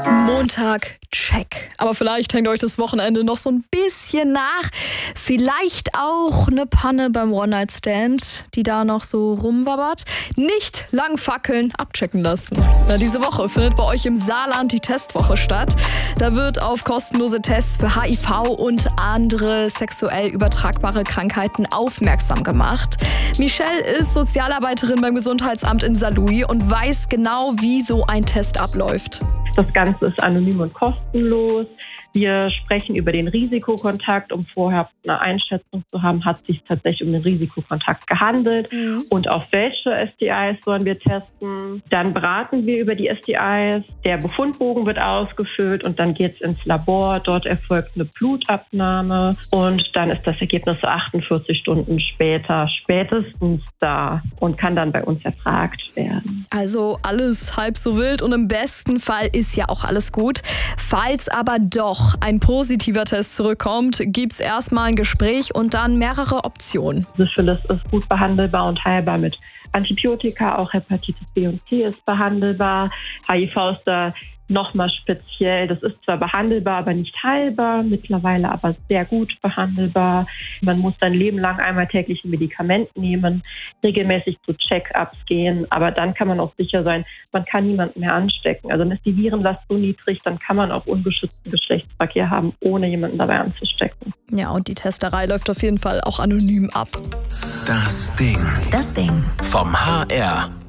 Montag, check. Aber vielleicht hängt euch das Wochenende noch so ein bisschen nach. Vielleicht auch eine Panne beim One-Night-Stand, die da noch so rumwabbert. Nicht lang fackeln, abchecken lassen. Diese Woche findet bei euch im Saarland die Testwoche statt. Da wird auf kostenlose Tests für HIV und andere sexuell übertragbare Krankheiten aufmerksam gemacht. Michelle ist Sozialarbeiterin beim Gesundheitsamt in Saarlouis und weiß genau, wie so ein Test abläuft. Das Ganze ist anonym und kostenlos. Wir sprechen über den Risikokontakt, um vorher eine Einschätzung zu haben, hat es sich tatsächlich um den Risikokontakt gehandelt und auf welche STIs sollen wir testen. Dann beraten wir über die STIs, der Befundbogen wird ausgefüllt und dann geht es ins Labor. Dort erfolgt eine Blutabnahme und dann ist das Ergebnis 48 Stunden später spätestens da und kann dann bei uns erfragt werden. Also alles halb so wild und im besten Fall ist ja auch alles gut. Falls aber doch ein positiver Test zurückkommt, gibt es erstmal ein Gespräch und dann mehrere Optionen. Syphilis ist gut behandelbar und heilbar mit Antibiotika, auch Hepatitis B und C ist behandelbar. HIV ist da nochmal speziell. Das ist zwar behandelbar, aber nicht heilbar, mittlerweile aber sehr gut behandelbar. Man muss sein Leben lang einmal täglich ein Medikament nehmen, regelmäßig zu Check-ups gehen, aber dann kann man auch sicher sein, man kann niemanden mehr anstecken. Also dann ist die Virenlast so niedrig, dann kann man auch ungeschützten Geschlechtsverkehr haben, ohne jemanden dabei anzustecken. Ja, und die Testerei läuft auf jeden Fall auch anonym ab. Das Ding. Das Ding. Vom HR.